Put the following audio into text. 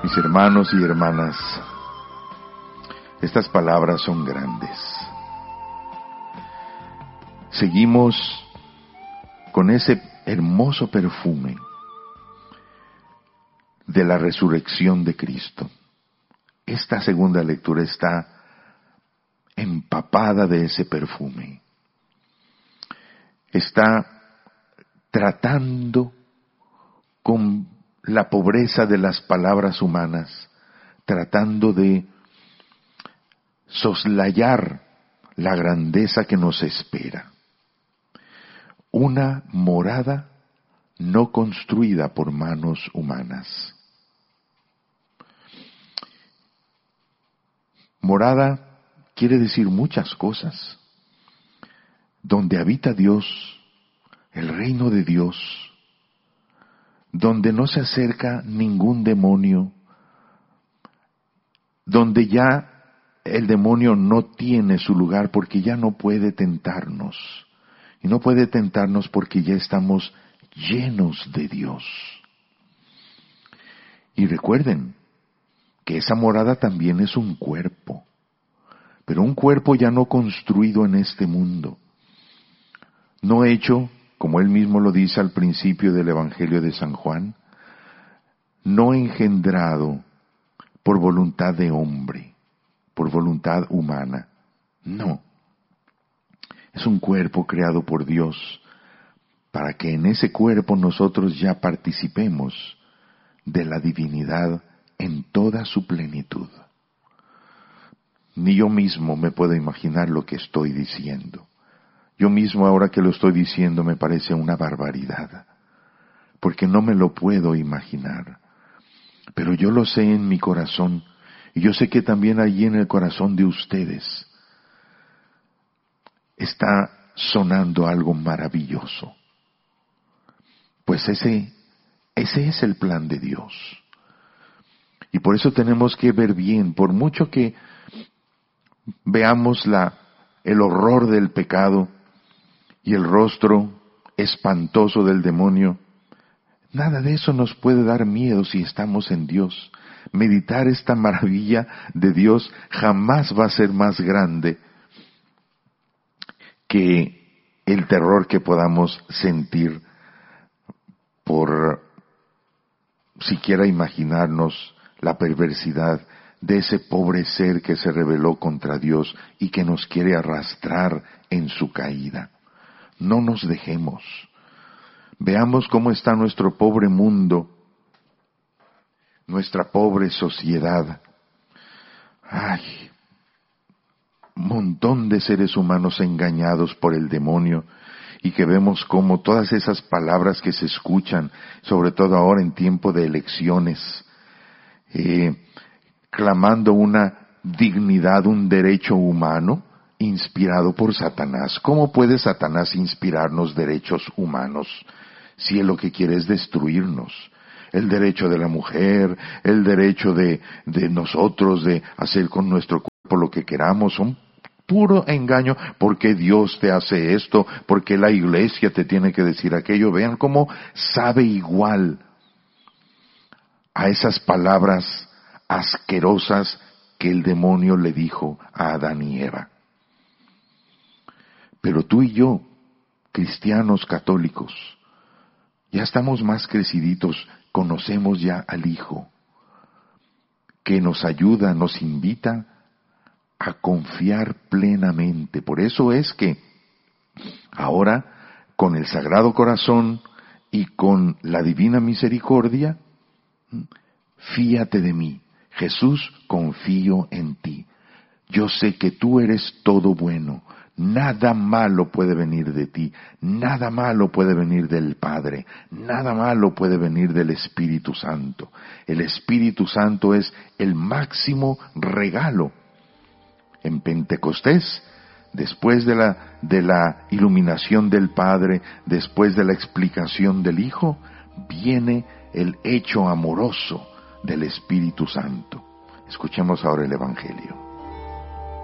Mis hermanos y hermanas, estas palabras son grandes. Seguimos con ese hermoso perfume de la resurrección de Cristo. Esta segunda lectura está empapada de ese perfume. Está tratando con la pobreza de las palabras humanas, tratando de soslayar la grandeza que nos espera. Una morada no construida por manos humanas. Morada quiere decir muchas cosas. Donde habita Dios, el reino de Dios, donde no se acerca ningún demonio, donde ya el demonio no tiene su lugar porque ya no puede tentarnos. Y no puede tentarnos porque ya estamos llenos de Dios. Y recuerden que esa morada también es un cuerpo, pero un cuerpo ya no construido en este mundo, no hecho, como él mismo lo dice al principio del Evangelio de San Juan, no engendrado por voluntad de hombre, por voluntad humana, no. Es un cuerpo creado por Dios para que en ese cuerpo nosotros ya participemos de la divinidad en toda su plenitud. Ni yo mismo me puedo imaginar lo que estoy diciendo. Yo mismo ahora que lo estoy diciendo me parece una barbaridad, porque no me lo puedo imaginar. Pero yo lo sé en mi corazón, y yo sé que también allí en el corazón de ustedes está sonando algo maravilloso. Pues ese es el plan de Dios. Y por eso tenemos que ver bien, por mucho que veamos el horror del pecado y el rostro espantoso del demonio, nada de eso nos puede dar miedo si estamos en Dios. Meditar esta maravilla de Dios jamás va a ser más grande que el terror que podamos sentir por siquiera imaginarnos la perversidad de ese pobre ser que se rebeló contra Dios y que nos quiere arrastrar en su caída. No nos dejemos. Veamos cómo está nuestro pobre mundo, nuestra pobre sociedad. Ay, montón de seres humanos engañados por el demonio y que vemos cómo todas esas palabras que se escuchan, sobre todo ahora en tiempo de elecciones, clamando una dignidad, un derecho humano inspirado por Satanás. ¿Cómo puede Satanás inspirarnos derechos humanos si él lo que quiere es destruirnos? El derecho de la mujer, el derecho de nosotros de hacer con nuestro cuerpo lo que queramos, son puro engaño. ¿Por qué Dios te hace esto? ¿Por qué la iglesia te tiene que decir aquello? Vean cómo sabe igual a esas palabras asquerosas que el demonio le dijo a Adán y Eva. Pero tú y yo, cristianos católicos, ya estamos más creciditos, conocemos ya al Hijo, que nos ayuda, nos invita a confiar plenamente. Por eso es que ahora, con el Sagrado Corazón y con la Divina Misericordia, fíate de mí. Jesús, confío en ti. Yo sé que tú eres todo bueno. Nada malo puede venir de ti. Nada malo puede venir del Padre. Nada malo puede venir del Espíritu Santo. El Espíritu Santo es el máximo regalo. En Pentecostés, después de la iluminación del Padre, después de la explicación del Hijo, viene el hecho amoroso del Espíritu Santo. Escuchemos ahora el Evangelio.